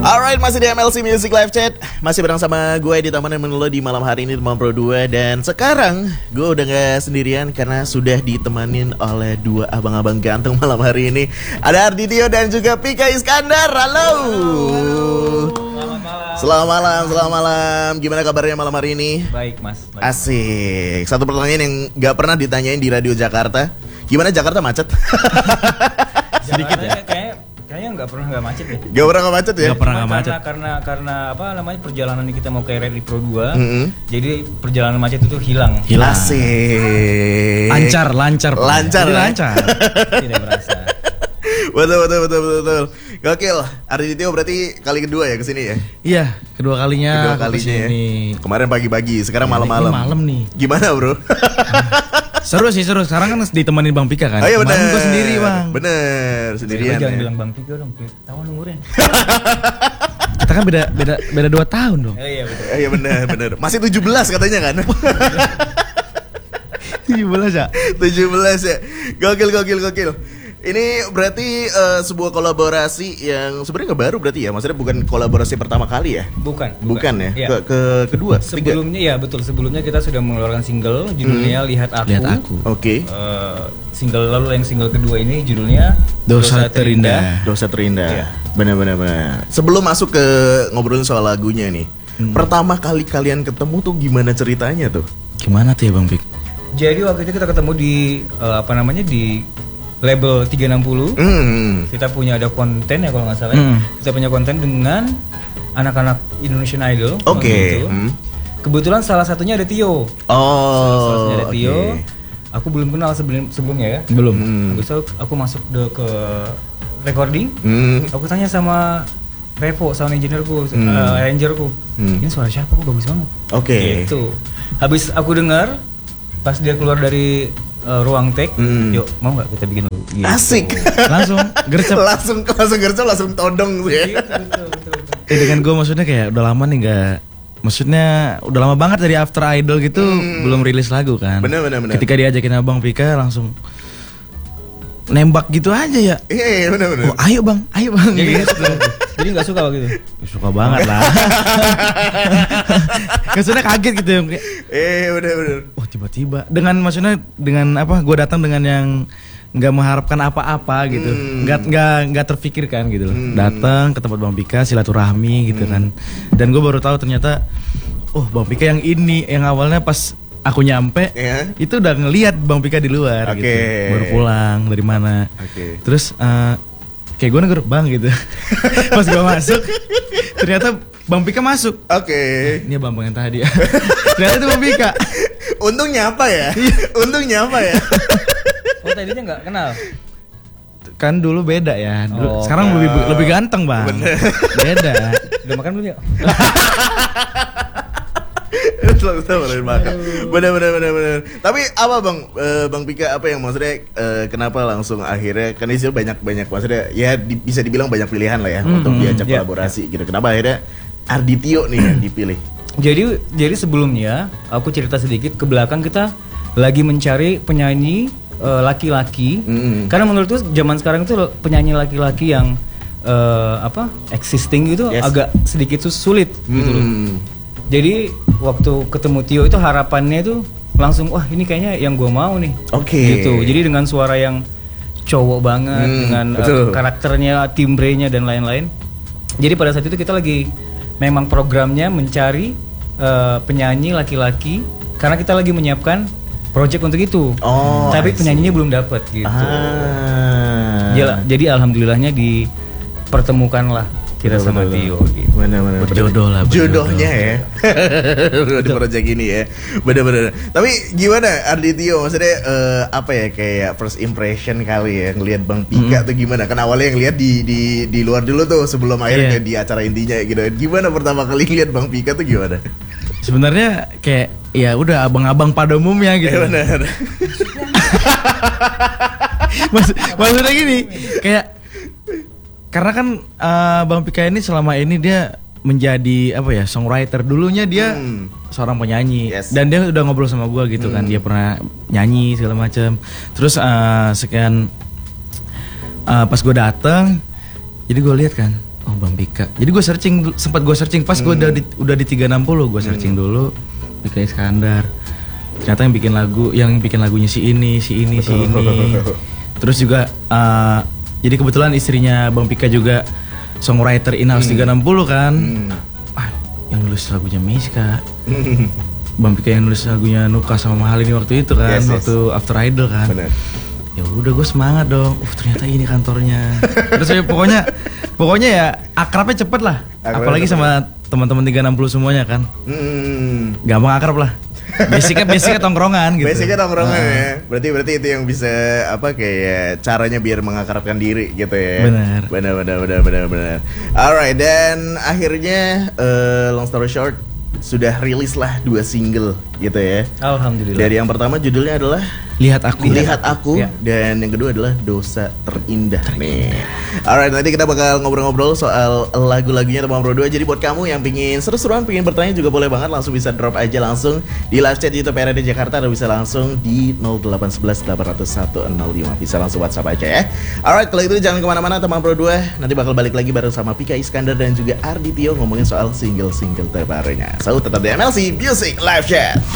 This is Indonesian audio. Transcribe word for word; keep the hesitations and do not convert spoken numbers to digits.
Alright, masih di M L C Music Live Chat. Masih bareng sama gue di Taman Menelo di malam hari ini di Malam Pro dua. Dan sekarang gue udah gak sendirian karena sudah ditemanin oleh dua abang-abang ganteng malam hari ini. Ada Arditio dan juga Pika Iskandar. Halo. Selamat malam. Selamat malam, selamat malam. Gimana kabarnya malam hari ini? Baik mas. Baik. Asik. Satu pertanyaan yang gak pernah ditanyain di Radio Jakarta. Gimana Jakarta macet? Sedikit ya. Kayaknya kayaknya nggak pernah nggak macet ya. Gak pernah gak macet ya? Gak pernah Cuma gak macet. Karena, karena karena apa namanya perjalanan ini kita mau ke Rally Pro dua. Mm-hmm. Jadi perjalanan macet itu hilang. Hilang. Asik. Lancar, lancar. Pak. Lancar, Jadi ya? lancar. Tidak merasa. Betul, betul, betul, betul, betul. Gokil. Arditio berarti kali kedua ya kesini ya? Iya, kedua kalinya. Kedua aku kalinya ya. kesini. Kemarin pagi-pagi, sekarang Ini malam-malam. malam nih. Gimana bro? Seru sih, seru. Sekarang kan ditemenin Bang Pika kan. Oh iya Kemarin bener. gua sendiri Bang. Bener, sendirian Jangan ya. bilang Bang Pika dong, tahun umurnya. Kita kan beda beda beda dua tahun dong. Oh, iya betul. Eh, iya bener, bener. Masih tujuh belas katanya kan? tujuh belas ya. tujuh belas ya. Gokil, gokil, gokil. Ini berarti eh, sebuah kolaborasi yang sebenarnya nggak baru berarti ya? Maksudnya bukan kolaborasi pertama kali ya? Bukan. Bukan ya? Iya. Ke, ke kedua, ketiga? Sebelumnya ya betul. Sebelumnya kita sudah mengeluarkan single judulnya Lihat Aku. Lihat Aku. Oke. Eh, single lalu yang single kedua ini judulnya Dosa Terindah. Dosa Terindah. Iya. Benar-benar. benar. Sebelum masuk ke ngobrolin soal lagunya nih, hmm. pertama kali kalian ketemu tuh gimana ceritanya tuh? Gimana tuh ya Bang Pik? Jadi waktu itu kita ketemu di eh, apa namanya di label tiga enam nol. Hmm. Kita punya ada konten ya kalau nggak salah. Hmm. Kita punya konten dengan anak-anak Indonesian Idol. Oke. waktu itu. Hmm. Kebetulan salah satunya ada Tio. Oh. salah satunya ada Tio. oke. Aku belum kenal sebelum sebelumnya ya. Belum. Hmm. Habis itu aku masuk de- ke recording. Hmm. Aku tanya sama Revo, sound engineer-ku, Hmm. uh, arranger-ku. Hmm. Ini suara siapa? Kok bagus banget. Oke. Gitu. Habis aku dengar, pas dia keluar dari uh, ruang take, Hmm. yuk mau nggak kita bikin lagu? Gitu. Asik. Langsung gercep. langsung langsung gercep langsung todong tuh ya. Gitu, betul, betul, betul. Eh, dengan gue maksudnya kayak udah lama nih nggak, maksudnya udah lama banget dari After Idol gitu Hmm. belum rilis lagu kan. Bener, bener, bener. Ketika diajakin Abang Pika langsung nembak gitu aja ya. Iya, iya benar-benar. Oh ayo bang, ayo bang. Jadi Gitu. jadi nggak suka waktu itu. Suka banget lah. Maksudnya kaget gitu ya. Kayak, Eh, benar-benar. oh tiba-tiba dengan maksudnya dengan apa? Gue datang dengan yang nggak mengharapkan apa-apa gitu, Hmm. nggak nggak nggak terfikirkan gitu loh. Hmm. Datang ke tempat Bang Pika silaturahmi gitu kan. Dan gue baru tahu ternyata, oh Bang Pika yang ini yang awalnya pas aku nyampe Iya. itu udah ngelihat Bang Pika di luar Oke. gitu, baru pulang dari mana. Oke. Terus eh, kayak gue negur bang gitu. Pas gue masuk, ternyata Bang Pika masuk. Oke. Ini abang yang tadi. Ternyata itu Bang Pika. Untung nyapa ya. Untung nyapa ya. Oh tadinya nggak kenal. Kan dulu beda ya. Dulu, Oh, sekarang ya. lebih lebih ganteng bang. Bener. Beda. Udah makan belum ya? Selalu tawarin makan. Bener bener bener bener. Tapi apa bang, Eh, bang Pika apa yang maksudnya eh, kenapa langsung akhirnya kan itu banyak banyak maksudnya ya di- bisa dibilang banyak pilihan lah ya Hmm, untuk diajak ya. kolaborasi gitu. Kenapa akhirnya Arditio nih yang dipilih? Jadi jadi sebelumnya aku cerita sedikit ke belakang, kita lagi mencari penyanyi eh, laki-laki. Mm. Karena menurutku zaman sekarang itu penyanyi laki-laki yang eh, apa existing gitu Yes. agak sedikit sus- sulit gitu loh. Hmm. Jadi waktu ketemu Tio itu harapannya itu langsung wah ini kayaknya yang gue mau nih. Oke. Gitu. Jadi dengan suara yang cowok banget, Hmm, dengan eh, betul. karakternya, timbrenya dan lain-lain. Jadi pada saat itu kita lagi memang programnya mencari eh, penyanyi laki-laki karena kita lagi menyiapkan project untuk itu. Oh, I Tapi see. penyanyinya belum dapat gitu. Ah. Jala- Jadi alhamdulillahnya dipertemukanlah kita sama Tio gitu. Benar-benar Berjodoh lah, berjodoh. Jodohnya ya. Di project ini ya. Benar-benar. Tapi gimana Arditio maksudnya eh, apa ya kayak first impression kali ya ngelihat Bang Pika tuh gimana? Kan awalnya yang lihat di di di luar dulu tuh sebelum akhirnya Iya. di acara intinya gitu. Gimana pertama kali lihat Bang Pika tuh gimana? Sebenarnya kayak ya udah abang-abang pada umumnya gitu. Ya benar. Maksud, maksudnya gini, kayak karena kan eh, Bang Pika ini selama ini dia menjadi apa ya songwriter, dulunya dia Hmm. seorang penyanyi. Yes. Dan dia udah ngobrol sama gue gitu kan, dia pernah nyanyi segala macam. Terus eh, sekian eh, pas gue datang, jadi gue lihat kan, oh Bang Pika. Jadi gue searching, sempat gue searching pas gue Hmm. udah di, udah di tiga enam puluh, gue searching dulu Pika Iskandar. Ternyata yang bikin lagu, yang bikin lagunya si ini, si ini, si ini. Terus juga uh, jadi kebetulan istrinya Bang Pika juga songwriter in-house Hmm. tiga enam puluh kan. Hmm. Ah, yang nulis lagunya Miska. Bang Pika yang nulis lagunya Nuka sama Mahal ini waktu itu kan, Yes, yes. waktu After Idol kan. Bener. Ya udah gue semangat dong. Uh ternyata ini kantornya. Terus ya pokoknya pokoknya ya akrabnya cepet lah. Akrabnya Apalagi cepet. sama teman-teman tiga enam puluh semuanya kan. Hmm. Gampang akrab lah. Basicnya basicnya tongkrongan gitu. Basicnya tongkrongan Nah, ya. Berarti berarti itu yang bisa apa kayak caranya biar mengakrabkan diri gitu ya. Benar. Benar benar benar benar benar. Alright, dan akhirnya eh, long story short sudah rilis lah dua single gitu ya. Alhamdulillah. Dari yang pertama judulnya adalah Lihat aku. Lihat Aku, Ya. dan yang kedua adalah Dosa Terindah, nih. Alright, nanti kita bakal ngobrol-ngobrol soal lagu-lagunya teman Pro dua. Jadi buat kamu yang pingin seru-seruan, pingin bertanya juga boleh banget, langsung bisa drop aja langsung di live chat YouTube R R D Jakarta, atau bisa langsung di nol delapan satu satu delapan nol satu nol lima. Bisa langsung WhatsApp aja ya. Alright, kalau itu jangan kemana-mana teman Pro dua. Nanti bakal balik lagi bareng sama Pika Iskandar dan juga Arditio ngomongin soal single-single terbarunya. So tetap di M L C Music Live Chat.